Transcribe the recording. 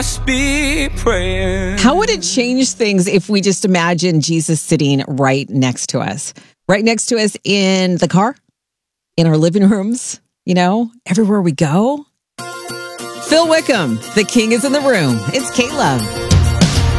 be praying. How would it change things if we just imagine Jesus sitting right next to us? Right next to us in the car, in our living rooms, everywhere we go. Phil Wickham, the king is in the room. It's K-Love.